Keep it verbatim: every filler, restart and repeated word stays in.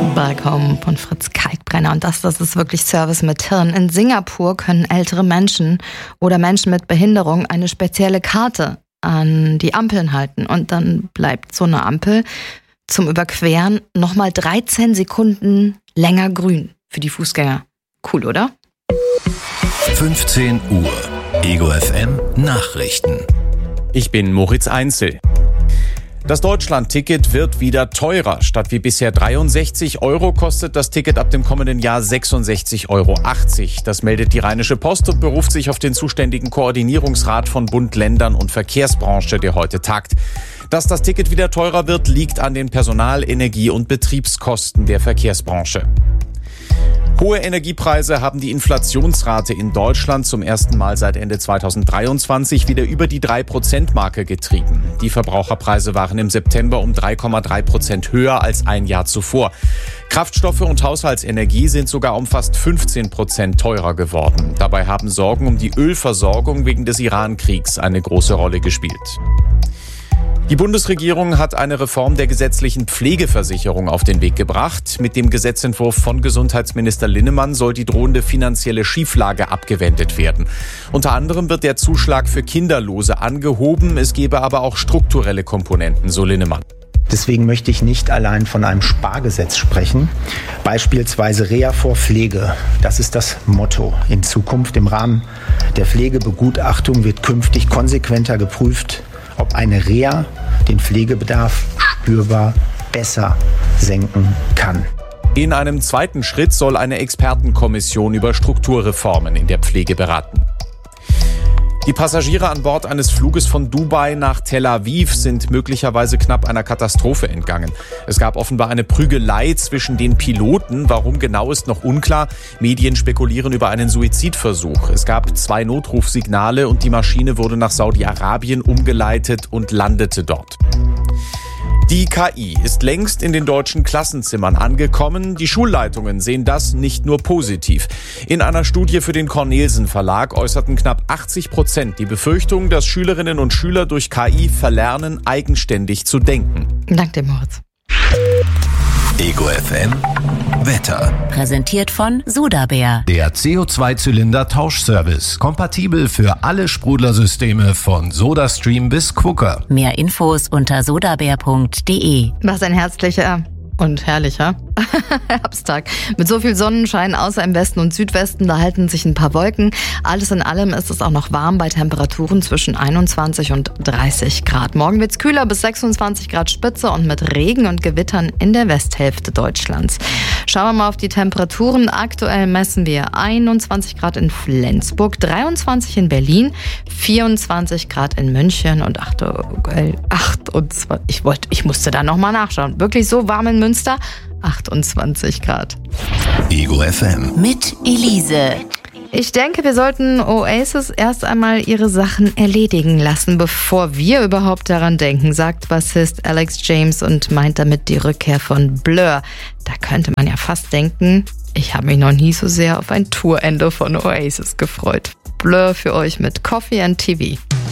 Back Home von Fritz Kalkbrenner. Und das, das ist wirklich Service mit Hirn. In Singapur können ältere Menschen oder Menschen mit Behinderung eine spezielle Karte an die Ampeln halten. Und dann bleibt so eine Ampel zum Überqueren nochmal dreizehn Sekunden länger grün für die Fußgänger. Cool, oder? fünfzehn Uhr. Ego F M Nachrichten. Ich bin Moritz Einzel. Das Deutschland-Ticket wird wieder teurer. Statt wie bisher dreiundsechzig Euro kostet das Ticket ab dem kommenden Jahr sechsundsechzig Euro achtzig. Das meldet die Rheinische Post und beruft sich auf den zuständigen Koordinierungsrat von Bund, Ländern und Verkehrsbranche, der heute tagt. Dass das Ticket wieder teurer wird, liegt an den Personal-, Energie- und Betriebskosten der Verkehrsbranche. Hohe Energiepreise haben die Inflationsrate in Deutschland zum ersten Mal seit Ende zweitausenddreiundzwanzig wieder über die drei Prozent Marke getrieben. Die Verbraucherpreise waren im September um drei Komma drei Prozent höher als ein Jahr zuvor. Kraftstoffe und Haushaltsenergie sind sogar um fast fünfzehn Prozent teurer geworden. Dabei haben Sorgen um die Ölversorgung wegen des Iran-Kriegs eine große Rolle gespielt. Die Bundesregierung hat eine Reform der gesetzlichen Pflegeversicherung auf den Weg gebracht. Mit dem Gesetzentwurf von Gesundheitsminister Linnemann soll die drohende finanzielle Schieflage abgewendet werden. Unter anderem wird der Zuschlag für Kinderlose angehoben. Es gebe aber auch strukturelle Komponenten, so Linnemann. Deswegen möchte ich nicht allein von einem Spargesetz sprechen. Beispielsweise Reha vor Pflege. Das ist das Motto. In Zukunft im Rahmen der Pflegebegutachtung wird künftig konsequenter geprüft, ob eine Reha den Pflegebedarf spürbar besser senken kann. In einem zweiten Schritt soll eine Expertenkommission über Strukturreformen in der Pflege beraten. Die Passagiere an Bord eines Fluges von Dubai nach Tel Aviv sind möglicherweise knapp einer Katastrophe entgangen. Es gab offenbar eine Prügelei zwischen den Piloten. Warum genau, ist noch unklar. Medien spekulieren über einen Suizidversuch. Es gab zwei Notrufsignale und die Maschine wurde nach Saudi-Arabien umgeleitet und landete dort. Die K I ist längst in den deutschen Klassenzimmern angekommen. Die Schulleitungen sehen das nicht nur positiv. In einer Studie für den Cornelsen Verlag äußerten knapp achtzig Prozent die Befürchtung, dass Schülerinnen und Schüler durch K I verlernen, eigenständig zu denken. Danke dir, Moritz. Ego F M Wetter. Präsentiert von Sodabär. Der C O zwei Zylinder Tauschservice. Kompatibel für alle Sprudlersysteme von SodaStream bis Quooker. Mehr Infos unter sodabär punkt de. Was ein herzlicher und herrlicher Herbsttag. Mit so viel Sonnenschein, außer im Westen und Südwesten, da halten sich ein paar Wolken. Alles in allem ist es auch noch warm bei Temperaturen zwischen einundzwanzig und dreißig Grad. Morgen wird's kühler bis sechsundzwanzig Grad Spitze und mit Regen und Gewittern in der Westhälfte Deutschlands. Schauen wir mal auf die Temperaturen. Aktuell messen wir einundzwanzig Grad in Flensburg, dreiundzwanzig in Berlin, vierundzwanzig Grad in München und achtundzwanzig. Ich wollte, ich musste da nochmal nachschauen. Wirklich so warm in Münster? achtundzwanzig Grad. Ego F M. Mit Elise. Ich denke, wir sollten Oasis erst einmal ihre Sachen erledigen lassen, bevor wir überhaupt daran denken, sagt Bassist Alex James und meint damit die Rückkehr von Blur. Da könnte man ja fast denken, ich habe mich noch nie so sehr auf ein Tourende von Oasis gefreut. Blur für euch mit Coffee and T V.